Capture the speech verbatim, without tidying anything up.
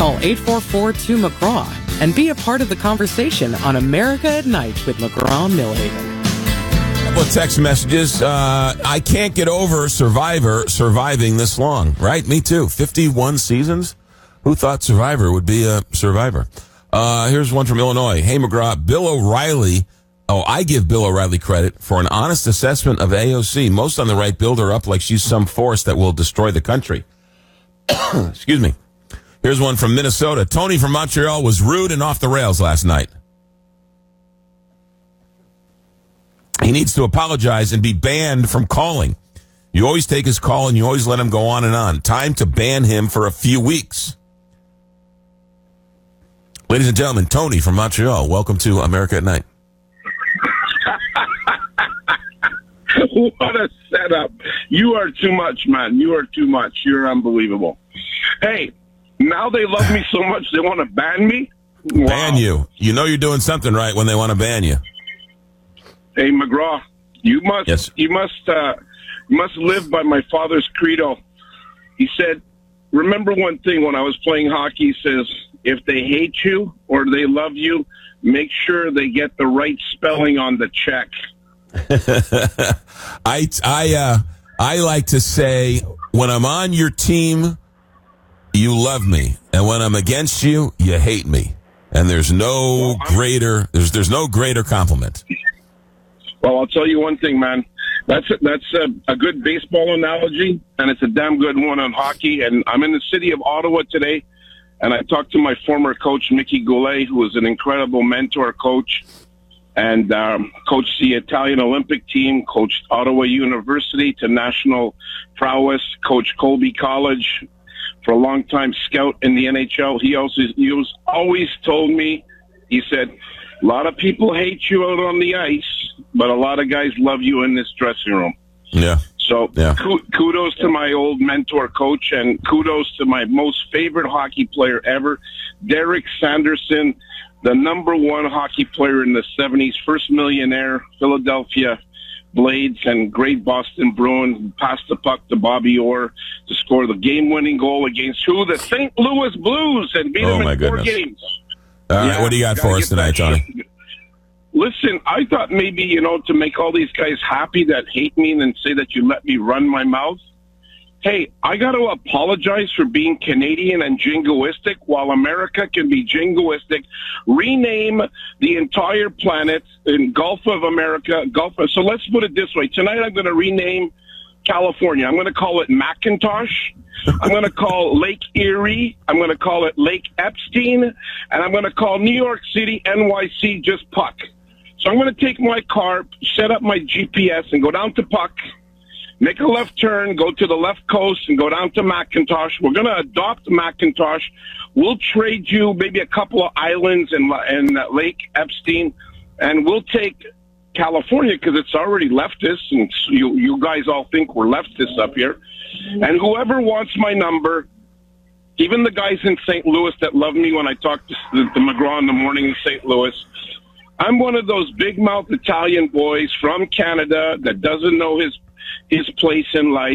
Call eight four four two McGraw and be a part of the conversation on America at Night with McGraw Millhaven. Couple of text messages. Uh, I can't get over Survivor surviving this long, right? Me too. fifty-one seasons? Who thought Survivor would be a Survivor? Uh, here's one from Illinois. Hey, McGraw, Bill O'Reilly. Oh, I give Bill O'Reilly credit for an honest assessment of A O C. Most on the right build her up like she's some force that will destroy the country. Excuse me. Here's one from Minnesota. Tony from Montreal was rude and off the rails last night. He needs to apologize and be banned from calling. You always take his call and you always let him go on and on. Time to ban him for a few weeks. Ladies and gentlemen, Tony from Montreal, welcome to America at Night. What a setup. You are too much, man. You are too much. You're unbelievable. Hey, now they love me so much they want to ban me? Wow. Ban you. You know you're doing something right when they want to ban you. Hey, McGraw, you must yes. you must uh, you must live by my father's credo. He said, remember one thing when I was playing hockey, he says, if they hate you or they love you, make sure they get the right spelling on the check. I I uh, I like to say, when I'm on your team, you love me, and when I'm against you, you hate me. And there's no greater there's there's no greater compliment. Well, I'll tell you one thing, man. That's a, that's a, a good baseball analogy, and it's a damn good one on hockey. And I'm in the city of Ottawa today, and I talked to my former coach, Mickey Goulet, who was an incredible mentor coach, and um, coached the Italian Olympic team, coached Ottawa University to national prowess, coached Colby College for a long time, scout in the N H L. He also he was always told me, he said, a lot of people hate you out on the ice, but a lot of guys love you in this dressing room. Yeah. So yeah. kudos to my old mentor coach, and kudos to my most favorite hockey player ever, Derek Sanderson, the number one hockey player in the seventies, first millionaire, Philadelphia Blades and great Boston Bruin, passed the puck to Bobby Orr to score the game-winning goal against who? The Saint Louis Blues, and beat oh them my in four goodness. games. All right, yeah, what do you got for us tonight, Johnny? Listen, I thought maybe, you know, to make all these guys happy that hate me and say that you let me run my mouth, hey, I got to apologize for being Canadian and jingoistic. While America can be jingoistic, rename the entire planet in Gulf of America. Gulf. Of, so let's put it this way. Tonight I'm going to rename California. I'm going to call it Macintosh. I'm going to call Lake Erie. I'm going to call it Lake Epstein. And I'm going to call New York City, N Y C, just Puck. So I'm going to take my car, set up my G P S, and go down to Puck, make a left turn, go to the left coast, and go down to Macintosh. We're going to adopt Macintosh. We'll trade you maybe a couple of islands in, in Lake Epstein, and we'll take California because it's already leftist, and you, you guys all think we're leftists up here. And whoever wants my number, even the guys in Saint Louis that love me when I talk to, to McGraw in the morning in Saint Louis, I'm one of those big-mouth Italian boys from Canada that doesn't know his his place in life.